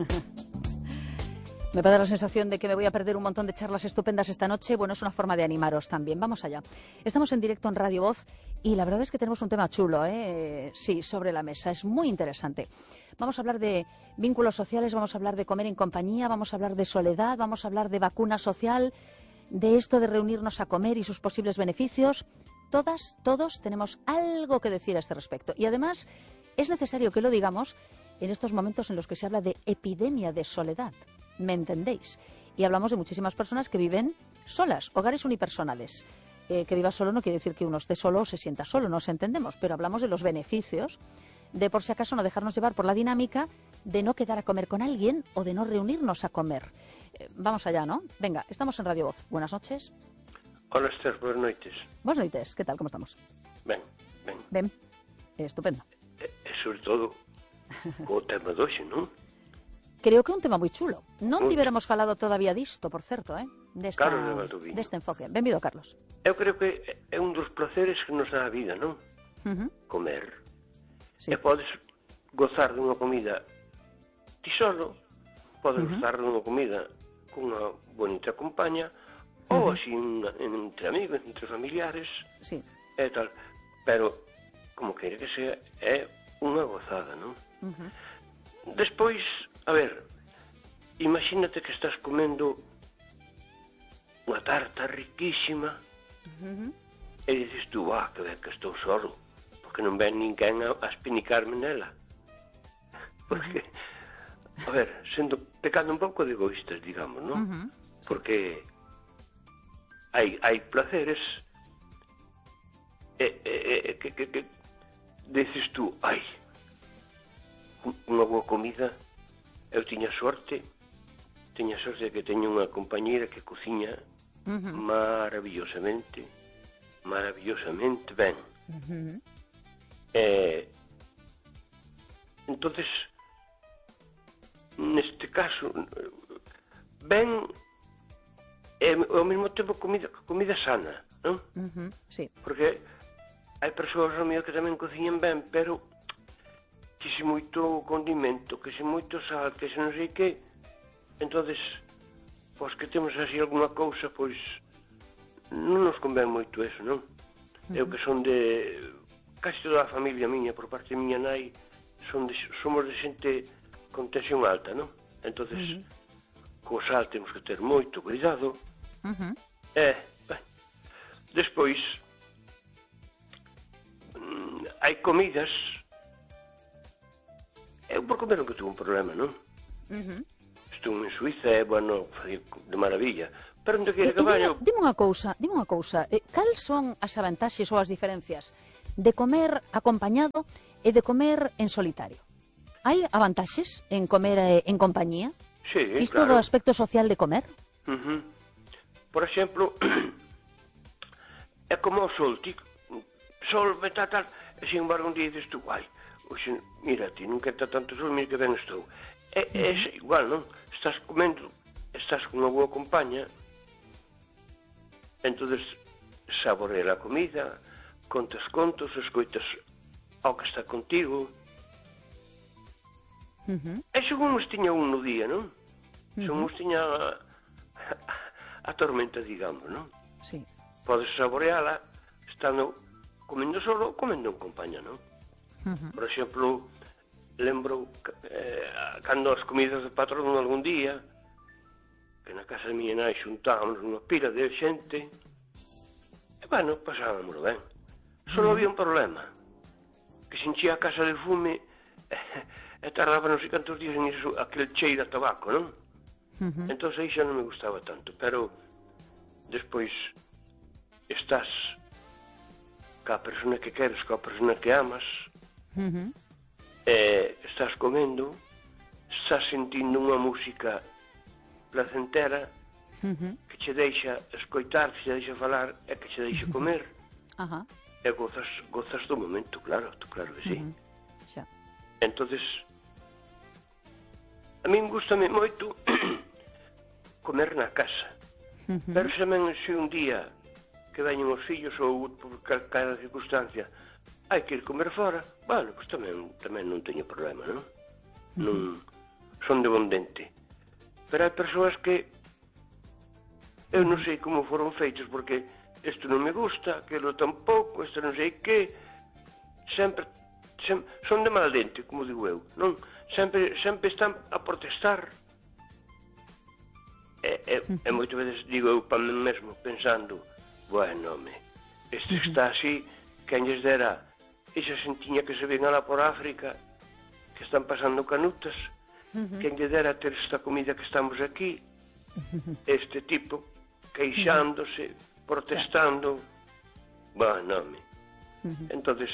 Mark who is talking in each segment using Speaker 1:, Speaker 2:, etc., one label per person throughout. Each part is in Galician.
Speaker 1: Me va a dar la sensación de que me voy a perder un montón de charlas estupendas esta noche. Bueno, es una forma de animaros también. Vamos allá. Estamos en directo en Radio Voz y la verdad es que tenemos un tema chulo, sí, sobre la mesa. Es muy interesante. Vamos a hablar de vínculos sociales, vamos a hablar de comer en compañía, vamos a hablar de soledad, vamos a hablar de vacuna social, de esto de reunirnos a comer y sus posibles beneficios. Todos tenemos algo que decir a este respecto. Y además es necesario que lo digamos en estos momentos en los que se habla de epidemia de soledad. ¿Me entendéis? Y hablamos de muchísimas personas que viven solas, hogares unipersonales. Que viva solo no quiere decir que uno esté solo o se sienta solo, nos entendemos, pero hablamos de los beneficios de, por si acaso, no dejarnos llevar por la dinámica de no quedar a comer con alguien o de no reunirnos a comer. Vamos allá, ¿no? Venga, estamos en Radio Voz. Buenas noches.
Speaker 2: Hola, Esther, buenas noites.
Speaker 1: Buenas noites, que tal, como estamos?
Speaker 2: Ben.
Speaker 1: Estupendo.
Speaker 2: Sobre todo, o tema de hoxe, non?
Speaker 1: Creo que é un tema moi chulo. Non tiveramos falado todavía disto, por certo, deste enfoque. Benvido, Carlos.
Speaker 2: Eu creo que é un dos placeres que nos dá a vida, non? Comer.
Speaker 1: Sí.
Speaker 2: E podes gozar dunha comida ti solo, podes gozar dunha comida con unha bonita compaña, ou así entre amigos, entre familiares,
Speaker 1: sí.
Speaker 2: E tal. Pero, como queira que sea, é unha gozada, non? Despois, a ver, imagínate que estás comendo unha tarta riquísima e dices tú, que ben que estou solo, porque non ven ninguén a espinicarme nela. Porque, a ver, pecando un pouco de egoístas, digamos, non? Porque hai placeres que dices tú, unha boa comida, eu tiña sorte de que teño unha compañeira que cociña maravillosamente ben. Entonces, neste caso, ben é ao mesmo tempo comida sana, non?
Speaker 1: Sí.
Speaker 2: Porque hai persoas ao mío que tamén cociñan ben, pero que se moito condimento, que se moito sal, que se non sei que, entonces, pois que temos así alguna cousa, pois non nos convén moito eso, non? Eu que son de casi toda a familia miña, por parte de miña nai, somos de xente con tensión alta, non? Entonces, co sal temos que ter moito cuidado. Despois, hai comidas. Eu por comer nunca tuve un problema, non? Estou en Suiza, bueno, de maravilla. Pero onde quere que vaya...
Speaker 1: Dime unha cousa. Cal son as avantaxes ou as diferencias de comer acompañado e de comer en solitario? Hai avantaxes en comer en compañía?
Speaker 2: Sí,
Speaker 1: Isto
Speaker 2: claro.
Speaker 1: do aspecto social de comer?
Speaker 2: Por exemplo, é como o sol, sol, tal, e sin embargo un día dices tú, oxe, mira, ti nunca está tanto sol, mira que ben estou. É igual, non? Estás comendo, estás con unha boa compañía, entonces saborea a comida, contas contos, escoitas ao que está contigo. E según nos tiña un no día, non? Según nos tiña a tormenta, digamos, non?
Speaker 1: Sí.
Speaker 2: Podes saboreala estando comendo solo ou comendo en compañía, non? Por exemplo, lembro cando as comidas de patrón algún día, que na casa de miña nai xuntábamos unha pila de xente, e bueno, pasábamos ben. Só había un problema, que se enchía a casa de fume e tardaba non sei cantos días en iso, aquel cheiro a tabaco, non? Entón aí xa non me gustaba tanto, pero despois estás ca persona que queres, ca persona que amas, estás comendo, estás sentindo unha música placentera que che deixa escoitar, que che deixa falar e que che deixa comer. E gozas do momento, claro que sí. Entonces, a min gustame moito comer na casa, pero tamén se un día que veñen os fillos ou por calquera circunstancia hai que ir comer fora, bueno, pois tamén non teño problema, non? son de bon dente. Pero hai persoas que eu non sei como foron feitos, porque isto non me gusta, aquilo tampouco, isto non sei que, sempre son de mal dente, como digo eu, non? Sempre están a protestar. E moitas veces digo eu para mí mesmo, pensando, bueno, home, este está así, quen lles dera esa xentiña que se ven alá por África, que están pasando canutas, quen lle dera ter esta comida que estamos aquí, este tipo, queixándose, protestando, bueno, home. Entonces...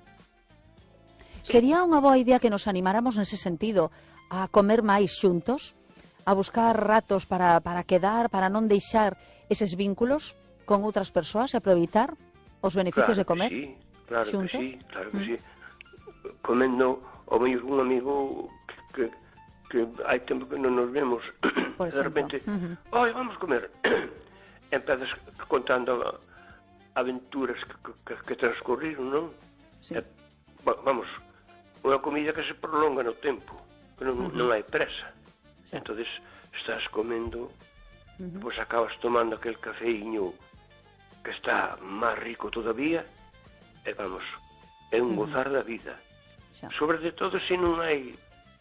Speaker 1: Sería unha boa idea que nos animáramos nese sentido a comer máis xuntos, a buscar ratos para quedar, para non deixar eses vínculos con outras persoas e aproveitar os beneficios de comer xuntos?
Speaker 2: Claro que sí. Comendo o mesmo un amigo que hai tempo que non nos vemos, de repente, oi, vamos comer. Empezas contando aventuras que transcurriron, non?
Speaker 1: Sí.
Speaker 2: Vamos, unha comida que se prolonga no tempo, que non hai presa. Sí. Entonces estás comendo, pois acabas tomando aquel cafeíño que está máis rico todavía, e vamos, é un gozar da vida. Sobre de todo se non hai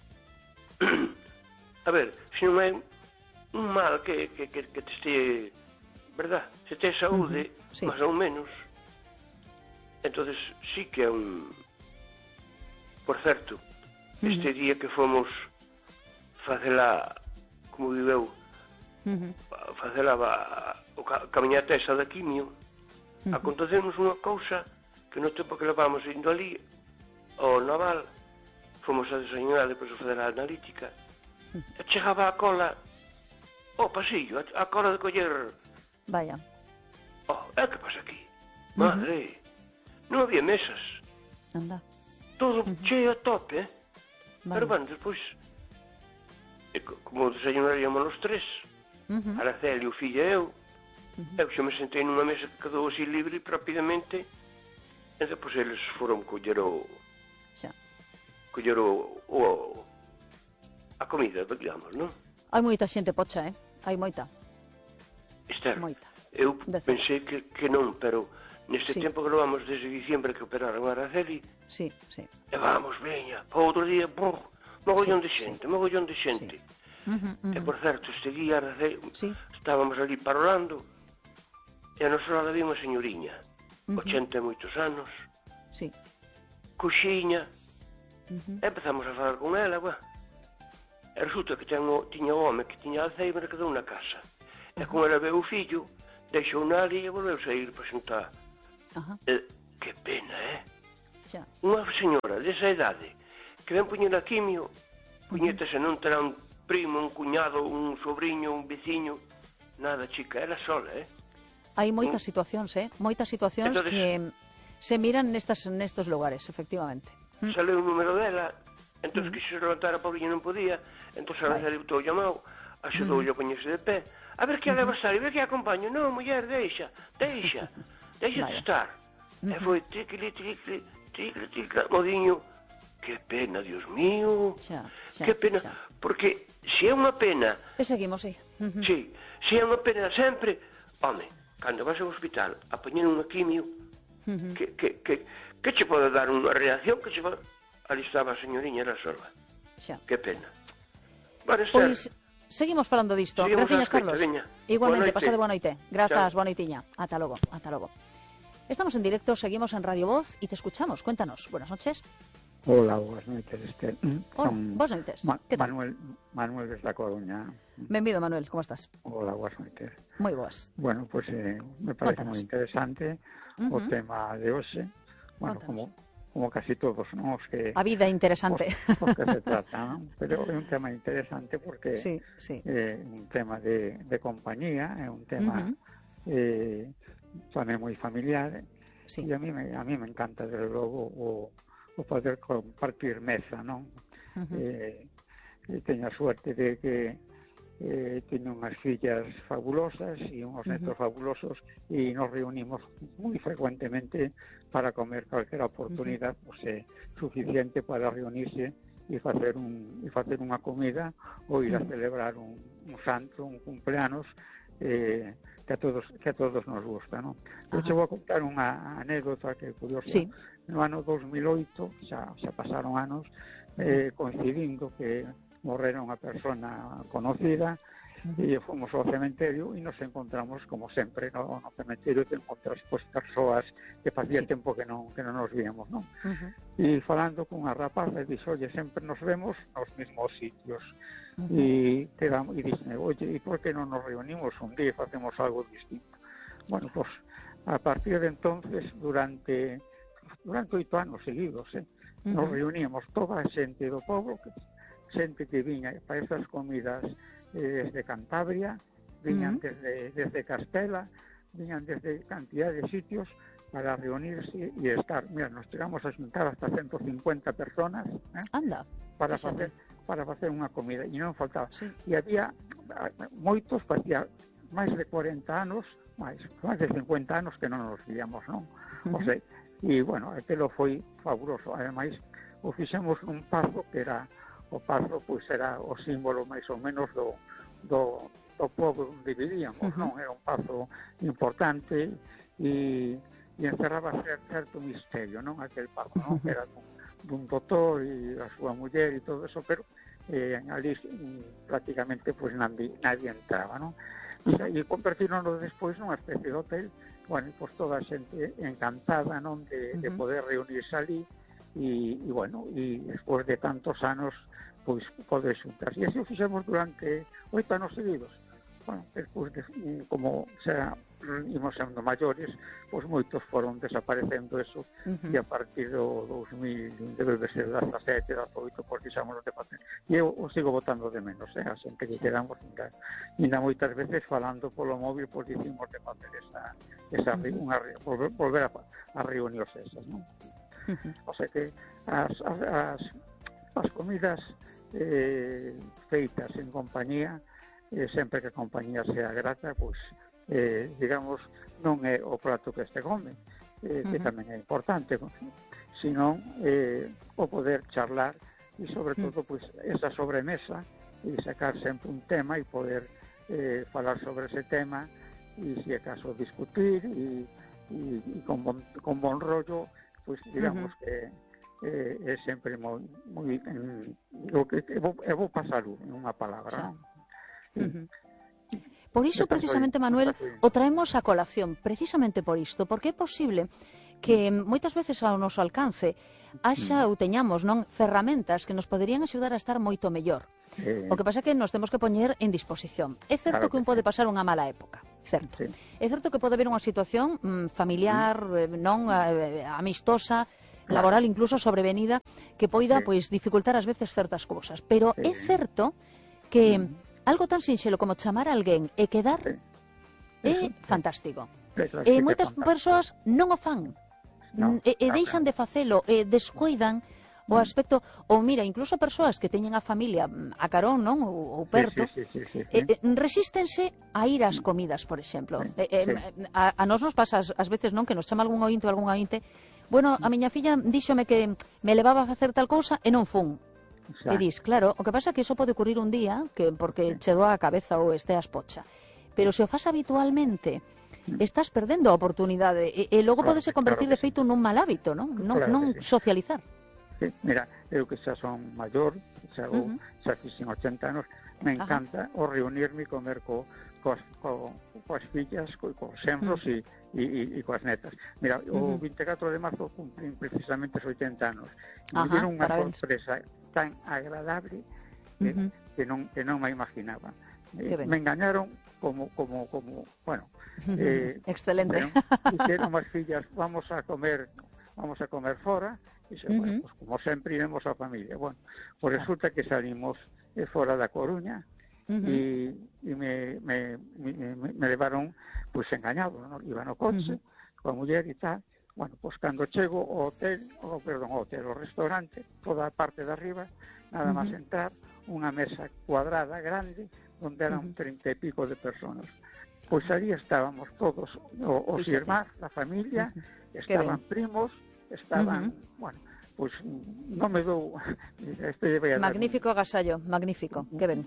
Speaker 2: a ver, se non hai un mal que te este, verdad? Se te saúde, máis ou menos, entonces sí que é un... Por certo, este día que fomos facela, como digo eu, facela o camiñata esa da quimio, acontecemos unha cousa que no tempo que levamos indo ali ao Naval, fomos a desayunar depois de fazer a analítica, e chegaba a cola ao pasillo, a cola de coller.
Speaker 1: Vaya.
Speaker 2: Que pasa aquí? Madre, non había mesas.
Speaker 1: Anda.
Speaker 2: Todo cheo a tope, pero bueno, despois, como desayunaríamos os tres, Araceli, o fillo e eu xa me sentei nunha mesa que quedou así libre rapidamente, e depois eles foron coller a comida, digamos, non?
Speaker 1: Hai moita xente pocha, hai moita.
Speaker 2: Esther, eu pensei que non, pero neste tempo que levamos desde diciembre que operaron a Araceli,
Speaker 1: sí.
Speaker 2: E vamos, veña, para outro día, mogollón de xente. E por certo, este día estábamos ali parolando, e a nosa lado había unha señoriña, 80 e moitos anos, coxiña, e empezamos a falar con ela, e resulta que tiña o home que tiña Alzheimer que quedou na casa, e con ela veu o fillo, deixou na ali e volveu sair para xuntar. Que pena, Unha señora desa idade que ven poñer a quimio, puñetase, non terá un primo, un cuñado, un sobrinho, un veciño, nada, chica, era sola,
Speaker 1: Hai moitas situacións, moitas situacións que se miran nestos lugares, efectivamente.
Speaker 2: Saleu o número dela, entón quixo levantar a pobriña, non podía, entón se botou o llamado, axudoulle a poñerse de pé, a ver que a leva sair, a ver que a acompaño, non, muller, deixa estar. E foi triqui, modiño, que pena, Dios mío, que pena, porque se é unha pena...
Speaker 1: E seguimos, sí.
Speaker 2: Se é unha pena sempre, home, cando vas ao hospital a poñer unha quimio, que che pode dar unha reacción, ali estaba a señoriña, era sola. Que pena.
Speaker 1: Pois seguimos falando disto. Gracias, Carlos. Igualmente, pasade boa noite. Grazas, boa noitiña. Ata logo. Estamos en directo, seguimos en Radio Voz y te escuchamos. Cuéntanos. Buenas noches.
Speaker 3: Hola, buenas noites, Esther.
Speaker 1: Boas noites. Que tal?
Speaker 3: Manuel desde A Coruña.
Speaker 1: Benvido, Manuel, como estás?
Speaker 3: Hola, boas noites.
Speaker 1: Moi boas.
Speaker 3: Bueno, pues me parece moi interesante o tema de hoxe. Bueno, como casi todos, ¿no? Os que,
Speaker 1: a vida interesante.
Speaker 3: Os que se trata, ¿no? Pero é un tema interesante porque un tema de compañía, é un tema tamén moi familiar, e a mí me encanta, desde logo, o poder compartir mesa, non? Teño a suerte de que teño unhas fillas fabulosas e unhos netos fabulosos, e nos reunimos moi frecuentemente para comer. Calquera oportunidade pues, suficiente para reunirse e facer unha comida ou ir a celebrar un santo, un cumpleanos que a todos nos gusta, non? Eu che vou a contar unha anécdota que é curiosa.
Speaker 1: Sí.
Speaker 3: No ano 2008, xa pasaron anos, coincidindo que morrera unha persona conocida, e fomos ao cementerio e nos encontramos, como sempre, no cementerio te encontras persoas que facía tempo que non nos víamos, non? E falando cunha rapaza, dixo, oye, sempre nos vemos nos mismos sitios. E dixme, oye, e por que non nos reunimos un día e facemos algo distinto? Bueno, pues a partir de entonces, durante 8 anos seguidos, nos reuníamos toda a xente do povo, xente que viña para esas comidas desde Cantabria, viñan desde Castela, viñan desde cantidad de sitios para reunirse e estar. Mira, nos chegamos a xuntar hasta 150 personas para facer unha comida, e non faltaba. E había moitos, facía máis de 40 anos, máis de 50 anos que non nos víamos, non? O sea, e, bueno, aquilo foi fabuloso. Ademais, o fixemos nun pazo que era o pazo, pois era o símbolo máis ou menos do povo onde vivíamos, non? Era un pazo importante e encerraba certo misterio, non? Aquel pazo, non? Que era dun doutor e a súa muller e todo eso, pero ali prácticamente pois nadie entraba, non? E convertirono despois nunha especie de hotel, bueno, pois toda a xente encantada, non? De poder reunirse ali e bueno, e despois de tantos anos pois poder xuntarse. E así o fixemos durante 8 anos seguidos. Bueno, despois como xa imos sendo maiores, pois moitos foron desaparecendo eso, e a partir do 2000, debe ser 17, 18, pois deixamos de facer. E eu o sigo botando de menos, a xente que quedamos ainda moitas veces falando polo móvil, pois dicimos de facer volver a reunións esas, non? O sea que as comidas feitas en compañía, sempre que a compañía sea grata, pois digamos, non é o prato que este come, que tamén é importante, senón o poder charlar e sobre todo pois esa sobremesa e sacar sempre un tema e poder falar sobre ese tema e se acaso discutir e con bon rollo, pois digamos que é sempre moi eu vou pasarlo en unha palabra, non?
Speaker 1: Por iso, precisamente, Manuel, o traemos a colación, precisamente por isto, porque é posible que moitas veces ao noso alcance haxa ou teñamos, non, ferramentas que nos poderían axudar a estar moito mellor. O que pasa é que nos temos que poñer en disposición. É certo que un pode pasar unha mala época, certo. É certo que pode haber unha situación familiar, non amistosa, laboral, incluso sobrevenida, que poida pois dificultar ás veces certas cousas. Pero é certo que algo tan sinxelo como chamar a alguén e quedar é fantástico. E moitas persoas non o fan. E deixan de facelo, e descoidan o aspecto, ou mira, incluso persoas que teñen a familia a carón, non, ou perto, resístense a ir ás comidas, por exemplo. A nós nos pasa ás veces, non, que nos chama algún ointe ou algún ointe, bueno, a miña filla díxome que me levaba a facer tal cousa e non fun. E dis, claro, o que pasa é que iso pode ocurrir un día porque che doa a cabeza ou esteas pocha. Pero se o fas habitualmente, estás perdendo a oportunidade e logo podese convertir de feito nun mal hábito, non? Non socializar.
Speaker 3: Mira, eu que xa son maior, xa fixen 80 anos, me encanta o reunirme e comer coas fillas, cos xenros e coas netas. Mira, o 24 de marzo cumplen precisamente os 80 anos. Me dieron unha sorpresa tan agradable que non me imaginaba. Me engañaron como bueno,
Speaker 1: excelente.
Speaker 3: Dixeron as fillas, vamos a comer fora, e bueno, pues, como sempre iremos a familia. Bueno, pues resulta que salimos fora da Coruña e me levaron pues engañado, ¿no? Iba no coche coa muller e tal. Bueno, pues cando chego ao ao restaurante, toda a parte de arriba, nada máis entrar, unha mesa cuadrada grande onde eran 30 e pico de personas. Pois ali estábamos todos os irmáns, a familia, estaban primos, estaban, bueno, pois non me dou
Speaker 1: magnífico agasallo, magnífico, que ben.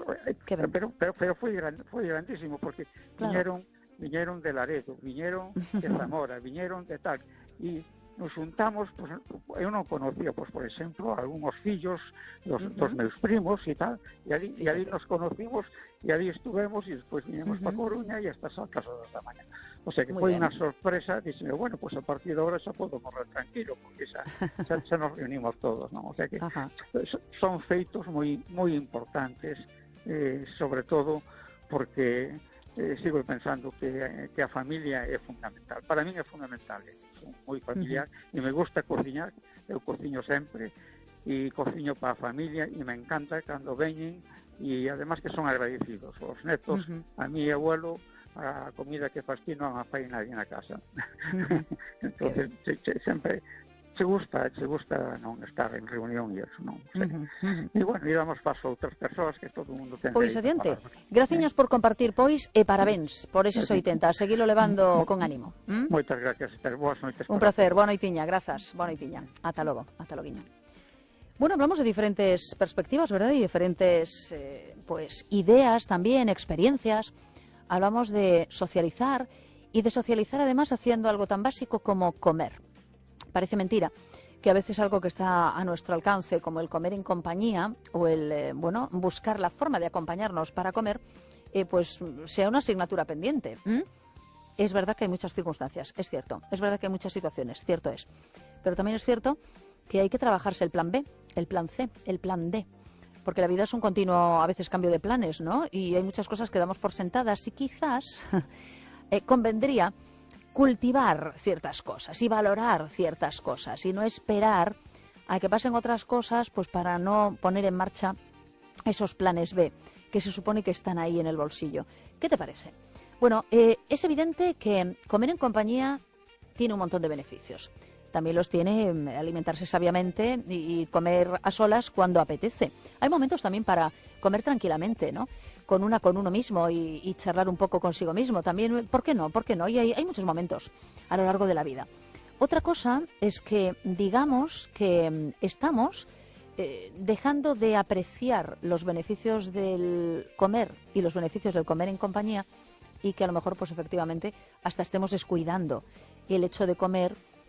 Speaker 3: Pero foi grandísimo, porque claro. viñeron de Laredo, viñeron de Zamora, viñeron de tal, e nos juntamos, pues, eu non conocía, pues, por exemplo, algúns fillos dos meus primos e tal, e ali nos conocimos, e ali estuvemos, e despois viñemos para Coruña e hasta as altas horas da mañá. O sea que foi unha sorpresa, dixeme, bueno, pues a partir de ahora xa podo morrer tranquilo, porque xa nos reunimos todos, non? O sea que son feitos moi importantes, sobre todo porque sigo pensando que a familia é fundamental. Para min é fundamental, son moi familiar e me gusta cociñar, eu cociño sempre e cociño para a familia e me encanta cando veñen e además que son agradecidos. Os netos, a mi abuelo, a comida que faz ti non a fai nadie na casa. Entonces, sempre se gusta non estar en reunión e eso, non? E bueno, e damos paso a outras persoas que todo o mundo ten.
Speaker 1: Pois adiante. Graciñas por compartir, pois, e parabéns por eses 80. Seguilo levando con ánimo.
Speaker 3: Moitas gracias, Esther. Boas noites.
Speaker 1: Un placer. Boa noitiña. Grazas. Boa noitiña. Ata logo. Ata loguiño. Bueno, hablamos de diferentes perspectivas, ¿verdad? Y diferentes pues ideas también, experiencias. Hablamos de socializar y de socializar además haciendo algo tan básico como comer. Parece mentira que a veces algo que está a nuestro alcance, como el comer en compañía o el buscar la forma de acompañarnos para comer, pues sea una asignatura pendiente. Es verdad que hay muchas circunstancias, es cierto. Es verdad que hay muchas situaciones, cierto es. Pero también es cierto que hay que trabajarse el plan B, el plan C, el plan D. Porque la vida es un continuo, a veces, cambio de planes, ¿no? Y hay muchas cosas que damos por sentadas y quizás convendría cultivar ciertas cosas y valorar ciertas cosas y no esperar a que pasen otras cosas pues para no poner en marcha esos planes B que se supone que están ahí en el bolsillo. ¿Qué te parece? Bueno, es evidente que comer en compañía tiene un montón de beneficios. También los tiene alimentarse sabiamente y comer a solas cuando apetece. Hay momentos también para comer tranquilamente, ¿no? Con uno mismo y charlar un poco consigo mismo. También, ¿por qué no? ¿Por qué no? Y hay muchos momentos a lo largo de la vida. Otra cosa es que digamos que estamos dejando de apreciar los beneficios del comer y los beneficios del comer en compañía y que a lo mejor, pues efectivamente, hasta estemos descuidando el hecho de comer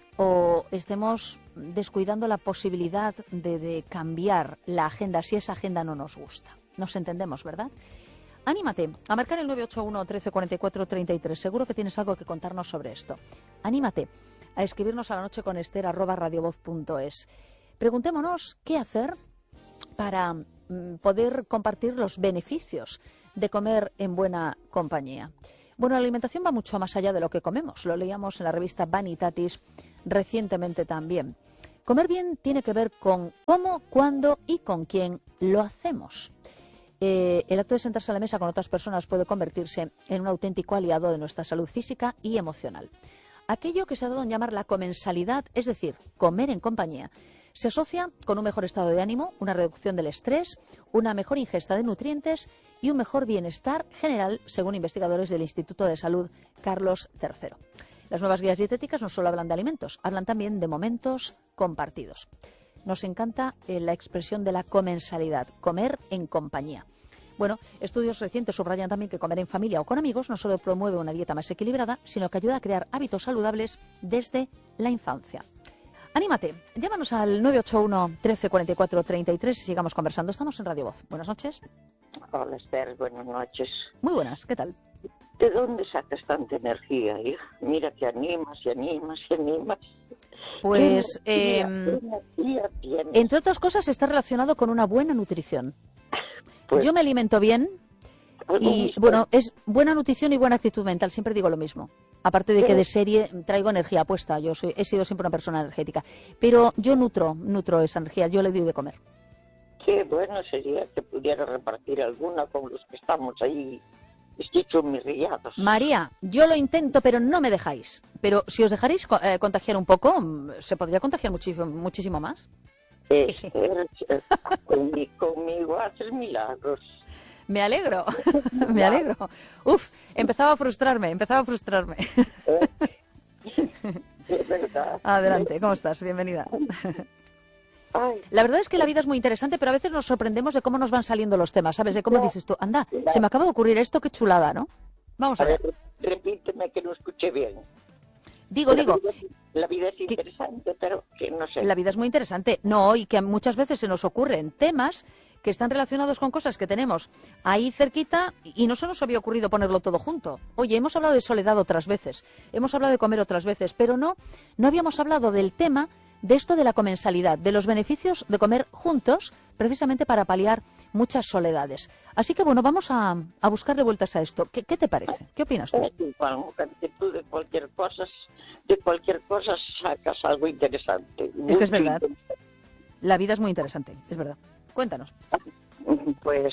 Speaker 1: o estemos descuidando la posibilidad de cambiar la agenda si esa agenda no nos gusta. Nos entendemos, ¿verdad? Anímate a marcar el 981 13 44 33. Seguro que tienes algo que contarnos sobre esto. Anímate a escribirnos a la noche con Ester@radiovoz.es. Preguntémonos qué hacer para poder compartir los beneficios de comer en buena compañía. Bueno, la alimentación va mucho más allá de lo que comemos. Lo leíamos en la revista Vanitatis recientemente también. Comer bien tiene que ver con cómo, cuándo y con quién lo hacemos. El acto de sentarse a la mesa con otras personas puede convertirse en un auténtico aliado de nuestra salud física y emocional. Aquello que se ha dado en llamar la comensalidad, es decir, comer en compañía, se asocia con un mejor estado de ánimo, una reducción del estrés, una mejor ingesta de nutrientes y un mejor bienestar general, según investigadores del Instituto de Salud Carlos III. Las nuevas guías dietéticas no solo hablan de alimentos, hablan también de momentos compartidos. Nos encanta la expresión de la comensalidad, comer en compañía. Bueno, estudios recientes subrayan también que comer en familia o con amigos no solo promueve una dieta más equilibrada, sino que ayuda a crear hábitos saludables desde la infancia. Anímate, llámanos al 981 13 44 33 y sigamos conversando. Estamos en Radio Voz. Buenas noches.
Speaker 4: Hola, Esther, buenas noches.
Speaker 1: Muy buenas, ¿qué tal?
Speaker 4: ¿De dónde sacas tanta energía, hija? Mira que animas y animas y animas.
Speaker 1: Pues,
Speaker 4: ¿Qué energía tienes?
Speaker 1: Entre otras cosas, está relacionado con una buena nutrición.
Speaker 4: Pues,
Speaker 1: yo me alimento bien y, bueno, es buena nutrición y buena actitud mental. Siempre digo lo mismo. Aparte de que de serie traigo energía puesta. He sido siempre una persona energética. Pero yo nutro esa energía. Yo le doy de comer.
Speaker 4: Qué bueno sería que pudiera repartir alguna con los que estamos ahí esquichumirriados.
Speaker 1: María, yo lo intento, pero no me dejáis. Pero si os dejaréis contagiar un poco, se podría contagiar muchísimo más.
Speaker 4: Conmigo haces milagros.
Speaker 1: Me alegro, me alegro. Uf, empezaba a frustrarme.
Speaker 4: Es verdad.
Speaker 1: Adelante, ¿cómo estás? Bienvenida.
Speaker 4: Ay.
Speaker 1: La verdad es que la vida es muy interesante, pero a veces nos sorprendemos de cómo nos van saliendo los temas, ¿sabes? De cómo dices tú, anda, se me acaba de ocurrir esto, qué chulada, ¿no? Vamos a ver.
Speaker 4: ver, repíteme que no escuché bien.
Speaker 1: Digo.
Speaker 4: La vida es interesante, pero que no sé.
Speaker 1: La vida es muy interesante. No, y que muchas veces se nos ocurren temas que están relacionados con cosas que tenemos ahí cerquita y no se nos había ocurrido ponerlo todo junto. Oye, hemos hablado de soledad otras veces, hemos hablado de comer otras veces, pero no habíamos hablado del tema de esto de la comensalidad, de los beneficios de comer juntos, precisamente para paliar muchas soledades. Así que, bueno, vamos a buscarle vueltas a esto. ¿Qué te parece? ¿Qué opinas tú?
Speaker 4: Que tú de cualquier cosa sacas algo interesante.
Speaker 1: Es que es verdad. La vida es muy interesante, es verdad. Cuéntanos.
Speaker 4: Pues,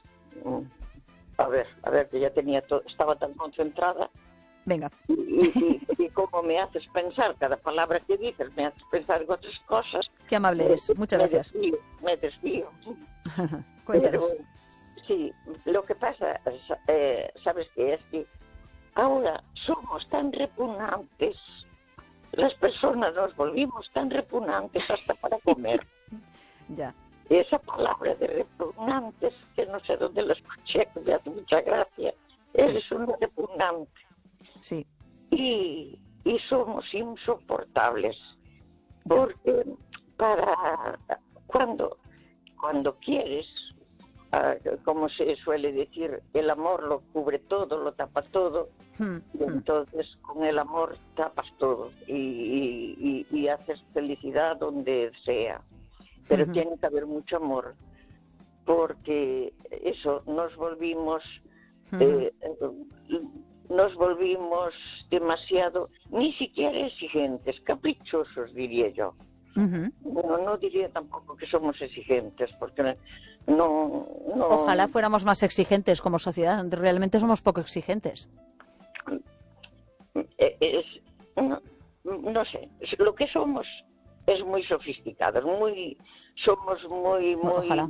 Speaker 4: a ver, que ya tenía todo, estaba tan concentrada.
Speaker 1: Venga.
Speaker 4: Y cómo me haces pensar, cada palabra que dices me haces pensar en otras cosas.
Speaker 1: Qué amable eres, muchas gracias.
Speaker 4: Me desvío.
Speaker 1: Cuéntanos.
Speaker 4: Pero, sí, lo que pasa, ¿sabes qué? Es que ahora somos tan repugnantes, las personas nos volvimos tan repugnantes hasta para comer.
Speaker 1: Ya.
Speaker 4: Esa palabra de repugnantes, que no sé dónde la escuché, que me hace mucha gracia, eres un repugnante.
Speaker 1: Sí.
Speaker 4: Y somos insoportables, porque cuando quieres, como se suele decir, el amor lo cubre todo, lo tapa todo, y entonces con el amor tapas todo y haces felicidad donde sea. Pero tiene que haber mucho amor, porque eso, nos volvimos demasiado, ni siquiera exigentes, caprichosos, diría yo. Bueno, no diría tampoco que somos exigentes, porque no.
Speaker 1: Ojalá fuéramos más exigentes como sociedad. Realmente somos poco exigentes.
Speaker 4: No sé, lo que somos es muy sofisticados, somos muy.
Speaker 1: Ojalá.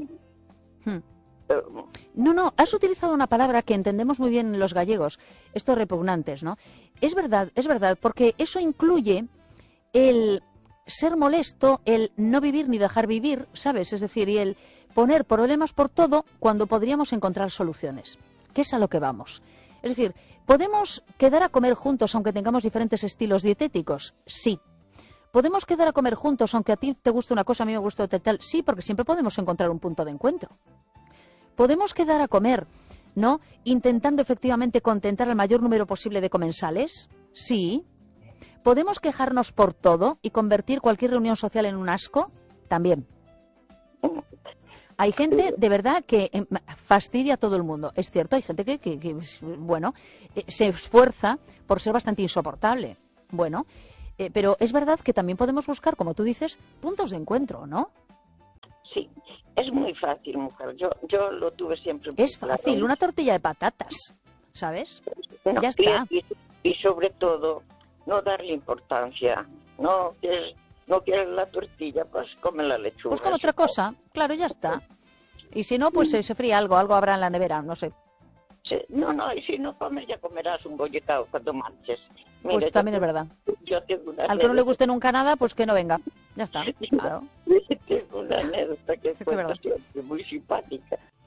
Speaker 1: No, has utilizado una palabra que entendemos muy bien los gallegos, estos repugnantes, ¿no? Es verdad, porque eso incluye el ser molesto, el no vivir ni dejar vivir, ¿sabes? Es decir, y el poner problemas por todo cuando podríamos encontrar soluciones, que es a lo que vamos. Es decir, ¿podemos quedar a comer juntos aunque tengamos diferentes estilos dietéticos? Sí. ¿Podemos quedar a comer juntos aunque a ti te guste una cosa, a mí me guste otra tal? Sí, porque siempre podemos encontrar un punto de encuentro. ¿Podemos quedar a comer, ¿no?, intentando efectivamente contentar al mayor número posible de comensales? Sí. ¿Podemos quejarnos por todo y convertir cualquier reunión social en un asco? También. Hay gente, de verdad, que fastidia a todo el mundo. Es cierto, hay gente que bueno, se esfuerza por ser bastante insoportable. Bueno, pero es verdad que también podemos buscar, como tú dices, puntos de encuentro, ¿no?
Speaker 4: Sí, es muy fácil, mujer. Yo lo tuve siempre.
Speaker 1: Es fácil, claro. Una tortilla de patatas, ¿sabes?
Speaker 4: No,
Speaker 1: ya está.
Speaker 4: Y sobre todo, no darle importancia. No quieres la tortilla, pues come la lechuga.
Speaker 1: Pues con otra cosa, claro, ya está. Y si no, pues se fría algo habrá en la nevera, no sé.
Speaker 4: Sí, no, y si no comes, ya comerás un bollicao cuando marches. Mira,
Speaker 1: pues también es verdad. Al que no le guste nunca nada, pues que no venga. Ya está, claro.
Speaker 4: Tengo una anécdota que cuento siempre, muy simpática.